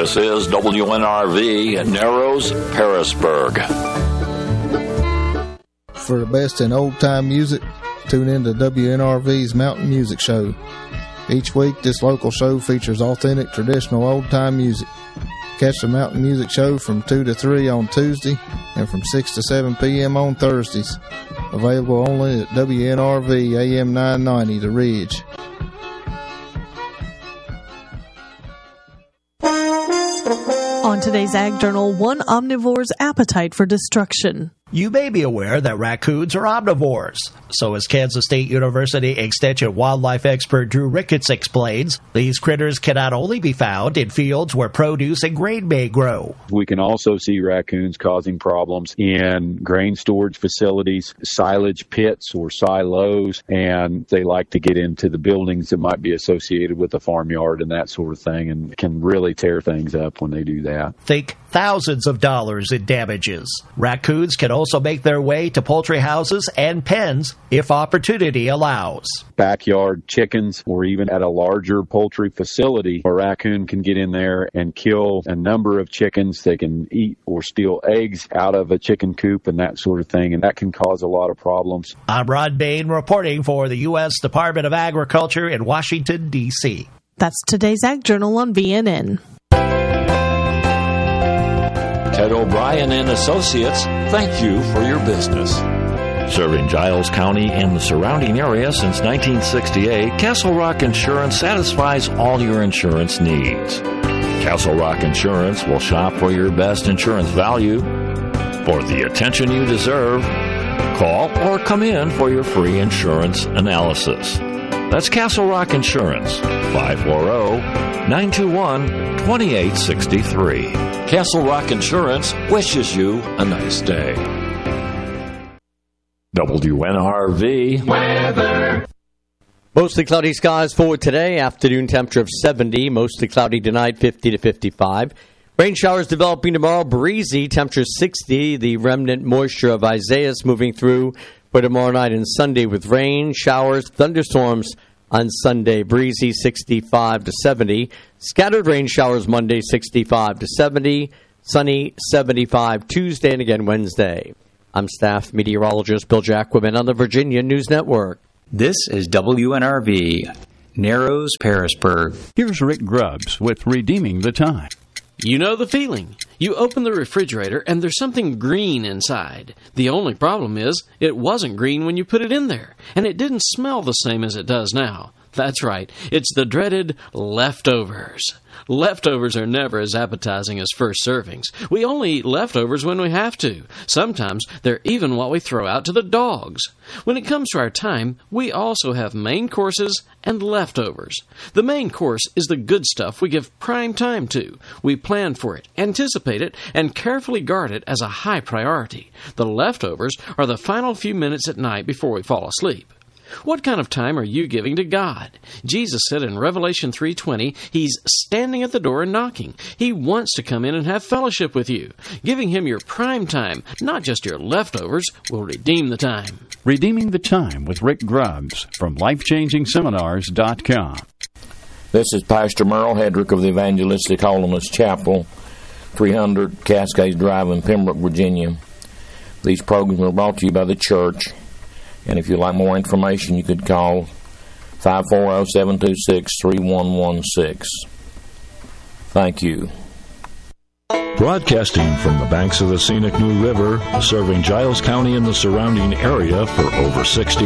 This is WNRV at Narrows, Harrisburg. For the best in old-time music, tune in to WNRV's Mountain Music Show. Each week, this local show features authentic, traditional old-time music. Catch the Mountain Music Show from 2 to 3 on Tuesday and from 6 to 7 p.m. on Thursdays. Available only at WNRV AM 990, The Ridge. On today's Ag Journal, one omnivore's appetite for destruction. You may be aware that raccoons are omnivores. So as Kansas State University Extension wildlife expert Drew Ricketts explains, these critters can not only be found in fields where produce and grain may grow. We can also see raccoons causing problems in grain storage facilities, silage pits or silos, and they like to get into the buildings that might be associated with the farmyard and that sort of thing, and can really tear things up when they do that. Think thousands of dollars in damages. Raccoons can also make their way to poultry houses and pens if opportunity allows. Backyard chickens, or even at a larger poultry facility, a raccoon can get in there and kill a number of chickens. They can eat or steal eggs out of a chicken coop and that sort of thing, and that can cause a lot of problems. I'm Ron Bain reporting for the U.S. Department of Agriculture in Washington, D.C. That's today's Ag Journal on VNN. Ted O'Brien and Associates, thank you for your business. Serving Giles County and the surrounding area since 1968, Castle Rock Insurance satisfies all your insurance needs. Castle Rock Insurance will shop for your best insurance value. For the attention you deserve, call or come in for your free insurance analysis. That's Castle Rock Insurance, 540-921-2863. Castle Rock Insurance wishes you a nice day. WNRV weather. Mostly cloudy skies for today. Afternoon temperature of 70. Mostly cloudy tonight, 50 to 55. Rain showers developing tomorrow. Breezy, temperature 60. The remnant moisture of Isaias moving through for tomorrow night and Sunday with rain, showers, thunderstorms on Sunday. Breezy, 65 to 70. Scattered rain showers Monday, 65 to 70. Sunny, 75 Tuesday and again Wednesday. I'm staff meteorologist Bill Jacquemin on the Virginia News Network. This is WNRV, Narrows, Harrisburg. Here's Rick Grubbs with Redeeming the Time. You know the feeling. You open the refrigerator and there's something green inside. The only problem is it wasn't green when you put it in there, and it didn't smell the same as it does now. That's right. It's the dreaded leftovers. Leftovers are never as appetizing as first servings. We only eat leftovers when we have to. Sometimes they're even what we throw out to the dogs. When it comes to our time, we also have main courses and leftovers. The main course is the good stuff we give prime time to. We plan for it, anticipate it, and carefully guard it as a high priority. The leftovers are the final few minutes at night before we fall asleep. What kind of time are you giving to God? Jesus said in Revelation 3:20, He's standing at the door and knocking. He wants to come in and have fellowship with you. Giving Him your prime time, not just your leftovers, will redeem the time. Redeeming the Time with Rick Grubbs from LifechangingSeminars.com. This is Pastor Merle Hedrick of the Evangelistic Holiness Chapel, 300 Cascades Drive in Pembroke, Virginia. These programs are brought to you by the church. And if you'd like more information, you could call 540-726-3116. Thank you. Broadcasting from the banks of the scenic New River, serving Giles County and the surrounding area for over 60